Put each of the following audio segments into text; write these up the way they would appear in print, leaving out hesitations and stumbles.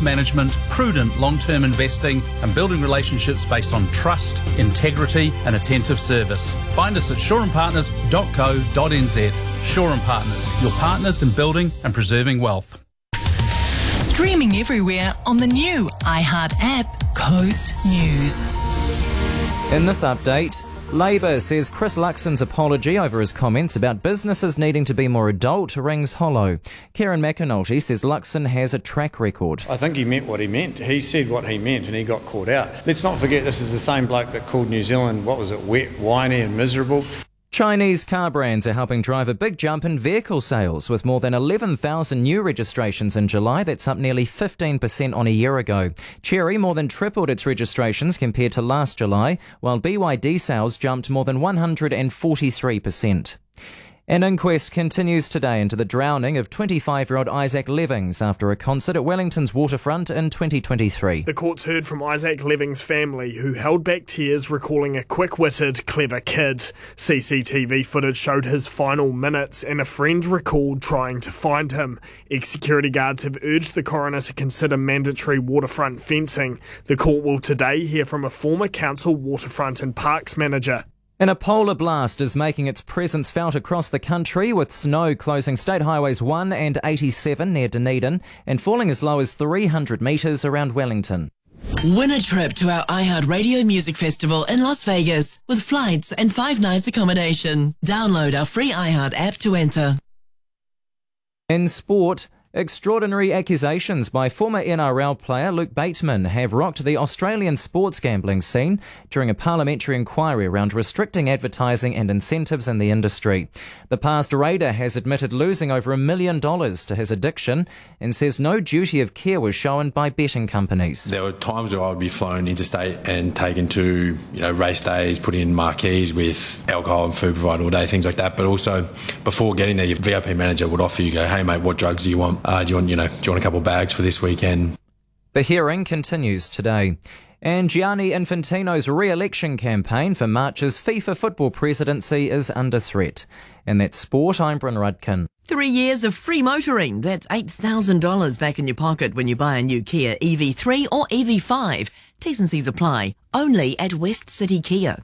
management, prudent long-term investing and building relationships based on trust, integrity and attentive service. Find us at shoreandpartners.co.nz. Shore and Partners, your partners in building and preserving wealth. Streaming everywhere on the new iHeart app, Coast News. In this update, Labour says Chris Luxon's apology over his comments about businesses needing to be more adult rings hollow. Kieran McAnulty says Luxon has a track record. I think he meant what he meant. He said what he meant and he got caught out. Let's not forget this is the same bloke that called New Zealand, wet, whiny and miserable. Chinese car brands are helping drive a big jump in vehicle sales, with more than 11,000 new registrations in July. That's up nearly 15% on a year ago. Chery more than tripled its registrations compared to last July, while BYD sales jumped more than 143%. An inquest continues today into the drowning of 25-year-old Isaac Levings after a concert at Wellington's waterfront in 2023. The courts heard from Isaac Levings' family, who held back tears recalling a quick-witted, clever kid. CCTV footage showed his final minutes and a friend recalled trying to find him. Ex-security guards have urged the coroner to consider mandatory waterfront fencing. The court will today hear from a former council waterfront and parks manager. And a polar blast is making its presence felt across the country, with snow closing State Highways 1 and 87 near Dunedin and falling as low as 300 metres around Wellington. Win a trip to our iHeart Radio Music Festival in Las Vegas with flights and 5 nights accommodation. Download our free iHeart app to enter. In sport, extraordinary accusations by former NRL player Luke Bateman have rocked the Australian sports gambling scene during a parliamentary inquiry around restricting advertising and incentives in the industry. The past Raider has admitted losing over $1 million to his addiction and says no duty of care was shown by betting companies. There were times where I would be flown interstate and taken to, race days, put in marquees with alcohol and food provided all day, things like that. But also, before getting there, your VIP manager would offer you, hey mate, what drugs do you want? Do you want a couple of bags for this weekend? The hearing continues today. And Gianni Infantino's re-election campaign for March's FIFA football presidency is under threat. In that sport, I'm Bryn Rudkin. 3 years of free motoring. That's $8,000 back in your pocket when you buy a new Kia EV3 or EV5. T's and C's apply. Only at West City Kia.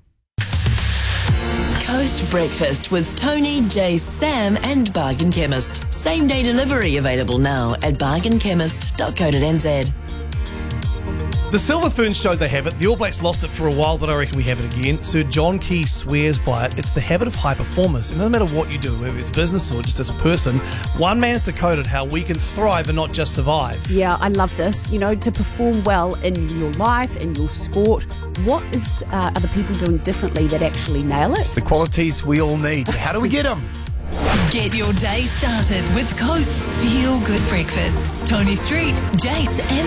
Coast Breakfast with Tony, Jace, Sam and Bargain Chemist. Same day delivery available now at bargainchemist.co.nz. The Silver Ferns showed they have it. The All Blacks lost it for a while, but I reckon we have it again. Sir John Key swears by it. It's the habit of high performers. And no matter what you do, whether it's business or just as a person, one man's decoded how we can thrive and not just survive. Yeah, I love this. To perform well in your life, in your sport, what is other people doing differently that actually nail it? It's the qualities we all need. So how do we get them? Get your day started with Coast's Feel Good Breakfast. Tony Street, Jace and